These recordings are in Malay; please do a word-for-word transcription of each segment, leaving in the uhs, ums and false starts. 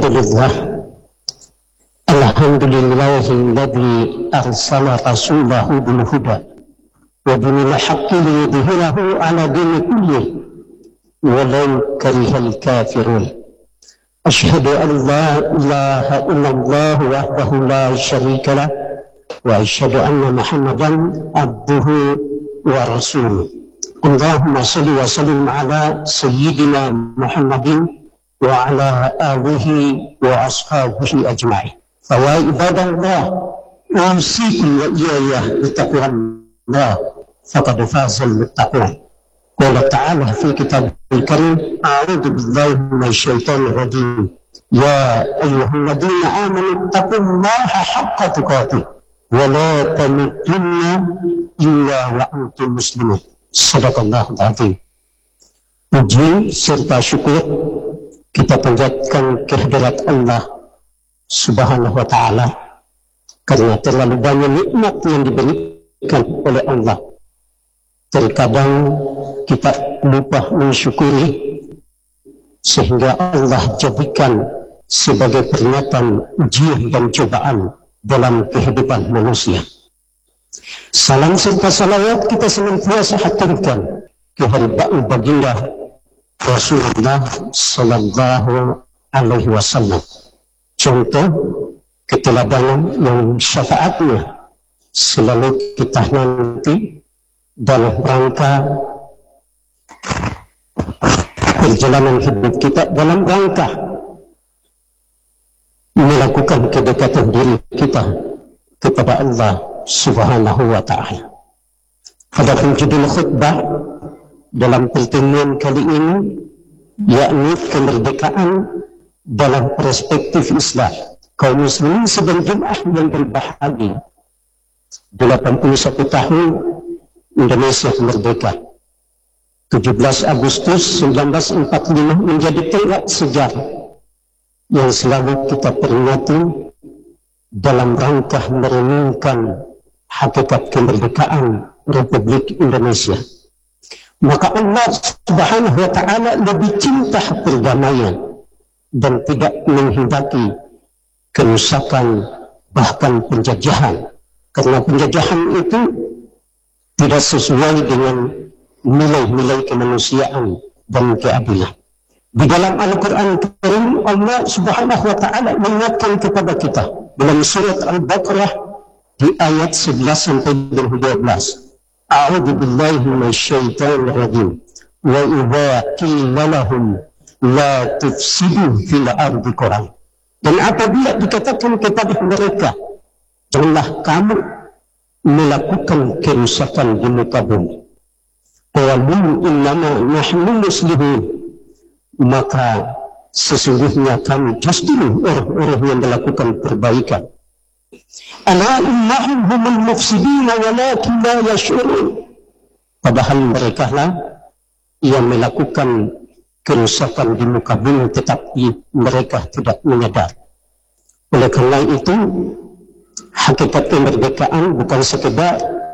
Alhamdulillah. Alhamdulillahilladzi arsala rasulahu bil huda wa dinil haqqi liyudhhirahu ala dini kullih walau karihal kafirun. Asyhadu an la ilaha illallah wahdahu la syarika lah wa asyhadu anna Muhammadan abduhu wa rasuluh. Allahumma salli wa sallim ala sayyidina Muhammadin wa ala alihi wa ashabihi ajma'in. Fa ibadallah, usikum wa iyaya bittaqwallah faqad fazal muttaqun. Qala ta'ala fi kitabul karim, a'udzu billahi minasyaitonir rajim. Ya ayyuhalladzina amanu taqullaha haqqa tuqatih wa la tamutunna illa wa antum muslimun. Sadaqallahul azim. Puji serta syukur kita panjatkan kehadirat Allah Subhanahu wa ta'ala karena terlalu banyak nikmat yang diberikan oleh Allah. Terkadang kita lupa mensyukuri sehingga Allah jadikan sebagai peringatan ujian dan cobaan dalam kehidupan manusia. Salam serta salawat kita senantiasa haturkan kehadirat baginda Rasulullah sallallahu alaihi wasallam. Contoh keteladanan yang syafaatnya selalu kita nanti dalam rangka perjalanan hidup kita, dalam rangka melakukan kedekatan diri kita kepada Allah Subhanahu wa ta'ala. Pada judul khutbah dalam pertemuan kali ini, yakni kemerdekaan dalam perspektif Islam. Kaum muslimin sedang Jumat yang berbahagia. delapan puluh satu tahun Indonesia merdeka. tujuh belas Agustus seribu sembilan ratus empat puluh lima menjadi tonggak sejarah yang selalu kita peringati dalam rangka merenungkan hakikat kemerdekaan Republik Indonesia. Maka Allah Subhanahu wa ta'ala lebih cinta perdamaian dan tidak menghendaki kerusakan bahkan penjajahan, karena penjajahan itu tidak sesuai dengan nilai-nilai kemanusiaan dan keadilan. Di dalam Al-Quran Karim, Allah Subhanahu wa ta'ala mengingatkan kepada kita dalam surat Al-Baqarah di ayat sebelas sampai dua belas. A'udzu billahi minasyaitonir rajim. Wa idza qila lahum la tufsidu fil ardi qarah. Dan apabila dikatakan kepada mereka, janganlah kamu melakukan kerusakan di muka bumi, qalu innama nahnu muslihun, maka sesungguhnya kami justru orang-orang yang melakukan perbaikan. Ala innahum humul mufsidina walakin la yash'urun. Padahal mereka lah yang melakukan kerusakan di muka bumi, tetapi mereka tidak menyadar. Oleh karena itu, hakikat kemerdekaan bukan sekedar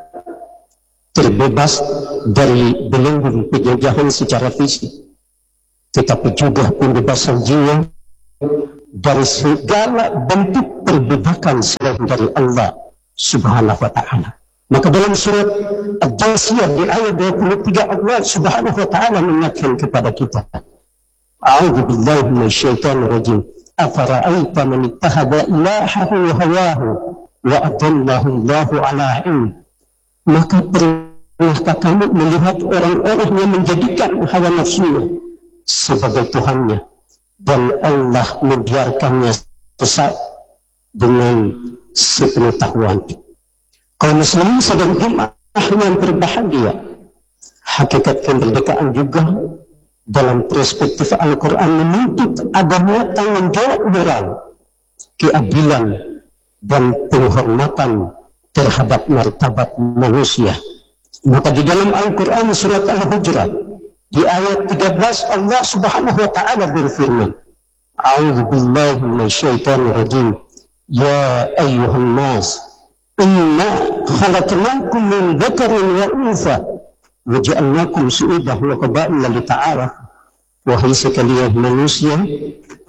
terbebas dari belenggu penjajahan secara fisik, tetapi juga pembebasan jiwa dari segala bentuk perbudakan selain dari Allah Subhanahu wa ta'ala. Maka dalam surat Al-Jasiyah di ayat dua puluh tiga, Allah Subhanahu wa ta'ala mengingatkan kepada kita, a'udzu billahi minasyaitonir rajim. Afara'aita man ittakhadha ilahahu hawahu wa adallahu Allahu ala ilm. Maka pernahkah kamu melihat orang-orang yang menjadikan hawa nafsunya sebagai Tuhannya dan Allah membiarkannya sesat dengan sepengetahuan? Kaum muslimin sedang Jumat yang berbahagia. Hakikat kemerdekaan juga dalam perspektif Al-Quran menuntut adanya tanggung jawab moral, keadilan dan penghormatan terhadap martabat manusia. Maka di dalam Al-Quran surat Al-Hujurat di ayat tiga belas, Allah Subhanahu wa ta'ala berfirman, a'udzu billahi minasyaitonir rajim. Ya ayyuhan nas, inna khalaqnakum min dzakarin wa untha wa ja'alnakum syu'uban wa qabaila lita'arafu. Wahai sekalian manusia,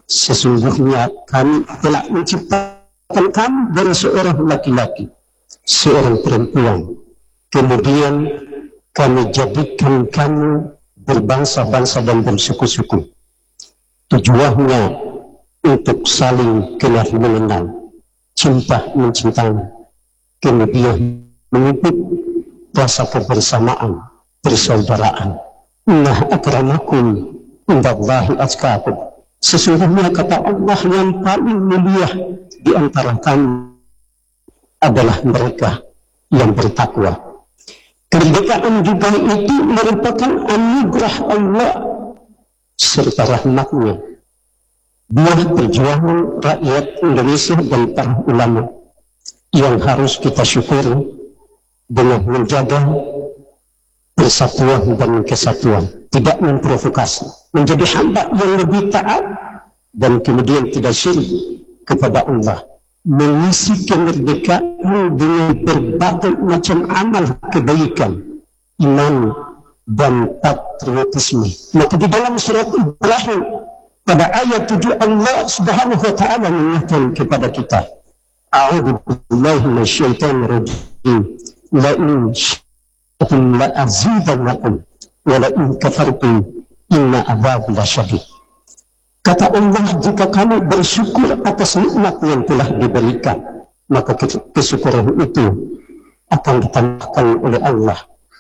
sesungguhnya kami telah menciptakan kamu dari seorang laki-laki, seorang perempuan, kemudian kami jadikan kamu berbangsa-bangsa dan bersuku-suku. Tujuannya untuk saling kenal mengenal, cinta mencintai, kemudian mengikut rasa kebersamaan, persaudaraan. Inna akramakum indallahi atqakum. Sesungguhnya kata Allah yang paling mulia di antara kamu adalah mereka yang bertakwa. Kemerdekaan juga itu merupakan anugerah Allah serta rahmatnya. Buah perjuangan rakyat Indonesia dan para ulama yang harus kita syukuri dengan menjaga persatuan dan kesatuan, tidak memprovokasi, menjadi hamba yang lebih taat dan kemudian tidak syirik kepada Allah, mengisi kemerdekaan dengan berbagai macam amal kebaikan, iman dan patriotisme. Maka di dalam surat Ibrahim pada ayat tujuh Allah Subhanahu wa taala mengingatkan kepada kita, a'udzu billahi minasyaitonir rajim, la in syakartum la azidannakum wa la in kafartum inna adzabi lasyadid. Kata Allah, jika kamu bersyukur atas nikmat yang telah diberikan, maka kesyukuran itu akan ditambahkan oleh Allah.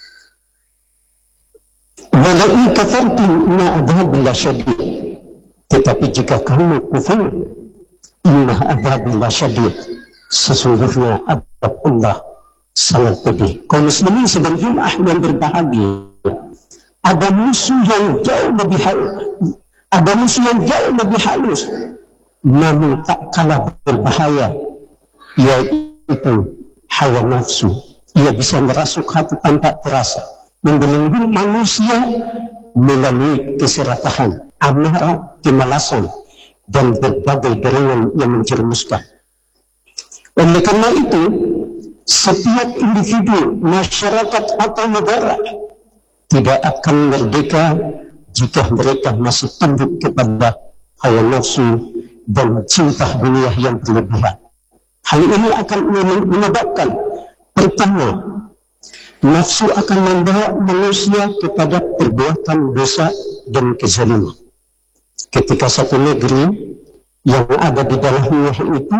Wa la in kafartum inna adzabi lasyadid. Tetapi jika kamu kufur, inna adzabi lasyadid, sesungguhnya azab Allah sangat pedih. Kaum muslimin sedang jemaah yang berbahagia, ada musuh yang jauh lebih halus, ada musuh yang jauh lebih halus, namun tak kalah berbahaya, yaitu hawa nafsu. Ia bisa merasuk hati tanpa terasa, membelenggu manusia melalui keserakahan, amarah, kemalasan, dan berbagai dorongan yang menjerumuskan. Oleh karena itu, setiap individu, masyarakat atau negara tidak akan merdeka jika mereka masih tunduk kepada hawa nafsu dan cinta dunia yang berlebihan. Hal ini akan menyebabkan, pertama, nafsu akan membawa manusia kepada perbuatan dosa dan kezaliman. Ketika satu negeri yang ada di dalamnya itu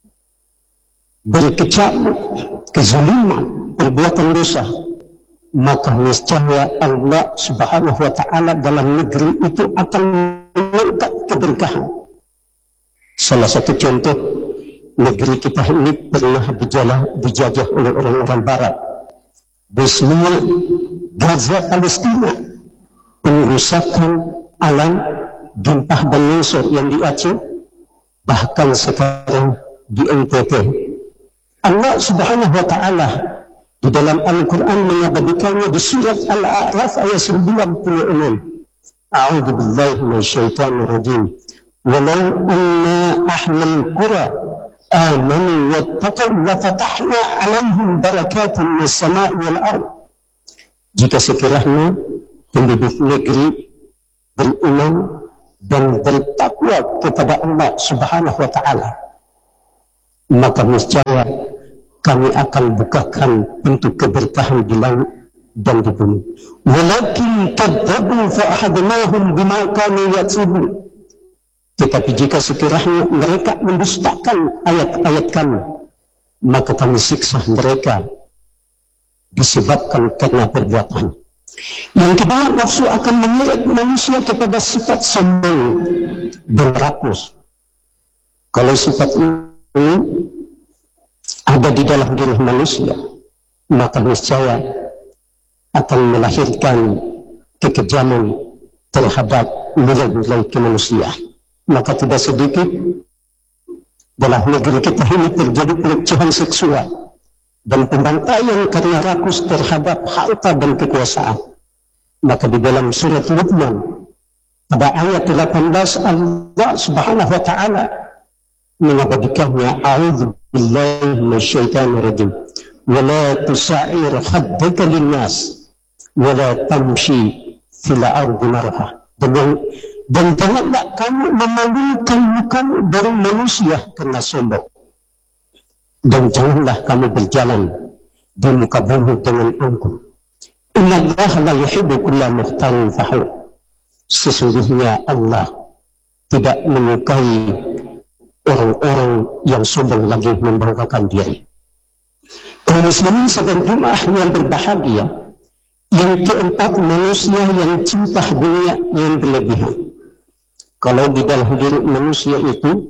berkecamuk kezaliman, perbuatan dosa, maka niscaya Allah Subhanahu wa taala dalam negeri itu akan mengangkat keberkahan. Salah satu contoh, negeri kita ini pernah dijajah, dijajah oleh orang-orang barat. Bosnia, Gaza, Palestina, pengerusakan alam, gempa dan longsor yang di Aceh, bahkan sekarang di N T T. Allah Subhanahu wa taala di dalam Al-Quran mengabadikannya di surat Al-A'raf ayat sembilan puluh enam. A'udzu billahi minasyaitonir rajim. Walau anna ahlal qura amanu wattaqaw la fatahna 'alaihim barakatun minas sama'i wal ardh. Jika sekiranya penduduk negeri beriman dan bertakwa kepada Allah Subhanahu wa taala, maka niscaya kami akan bukakan pintu keberkahan di langit dan di bumi. Walakin kadzabu fa akhadnahum bima kanu yaksubun. Tetapi jika sekiranya mereka mendustakan ayat-ayat kami, maka kami siksa mereka disebabkan karena perbuatan. Yang kedua, nafsu akan menyeret manusia kepada sifat sombong dan rakus. Kalau sifat ini ada di dalam diri manusia, maka niscaya akan melahirkan kekejaman terhadap nilai-nilai kemanusiaan. Maka tidak sedikit dalam negeri kita ini terjadi pelecehan seksual dan pembantaian karena rakus terhadap harta dan kekuasaan. Maka di dalam surat Luqman pada ayat delapan belas Allah Subhanahu wa taala mengabadikannya, a'udzu billahi minasyaitonir rajim, wa la tusa'ir khaddaka linnas wa la tamshi fil ardi marha. Dengan Dan janganlah kamu memalingkan mukamu dari manusia kerana sombong. Dan janganlah kamu berjalan di muka bumi dengan angkuh. Inna Allah la yuhibbu kulla mukhtalin fakhur. Sesungguhnya Allah tidak menyukai orang-orang yang sombong lagi membanggakan diri. Kaum muslimin sedang jemaah yang berbahagia. Yang keempat, manusia yang cinta dunia yang berlebihan. Kalau di dalam diri manusia itu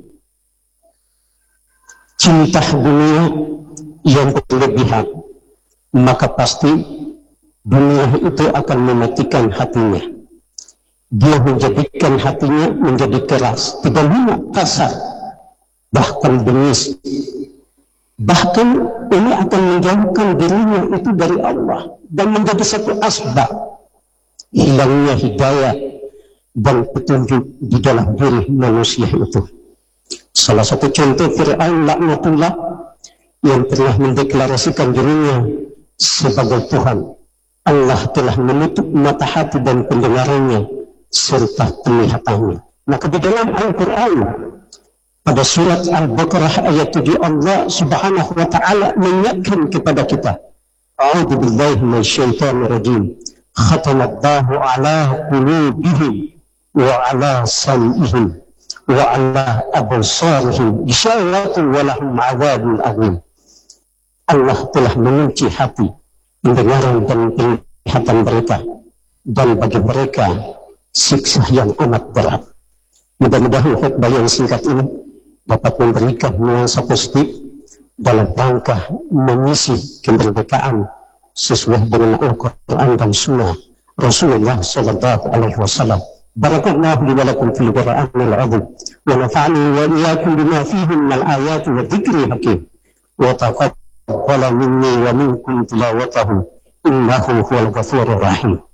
cinta dunia yang berlebihan, maka pasti dunia itu akan mematikan hatinya. Dia menjadikan hatinya menjadi keras, tidak lunak, kasar, bahkan bengis. Bahkan ini akan menjauhkan dirinya itu dari Allah dan menjadi satu asbab hilangnya hidayah dan petunjuk di dalam diri manusia itu. Salah satu contoh Fir'aun laknatullah yang telah mendeklarasikan dirinya sebagai Tuhan. Allah telah menutup mata hati dan pendengarannya serta penglihatannya. Maka di dalam Al-Quran pada surat Al-Baqarah ayat tujuh, Allah subhanahu wa ta'ala mengingatkan kepada kita, A'udhu billahi minasyaitanir rajim, khatamallahu ala qulubihim wa ala sam'ihim wa ala absarihim ghishawatun wa lahum 'adzabun 'adzim. Allah telah mengunci hati, pendengaran dan penglihatan mereka, dan bagi mereka siksa yang amat berat. Mudah-mudahan khutbah yang singkat ini dapat memberikan nuansa positif dalam rangka mengisi kemerdekaan sesuai dengan Al-Quran dan Sunnah Rasulullah sallallahu alaihi wasallam. Barakallahu li wa lakum fil Qur'anil 'azim wa nafa'ani wa iyyakum bima fihi minal ayati wa dzikril hakim wa taqabbala minni wa minkum tilawatahu innahu huwal ghafurur rahim.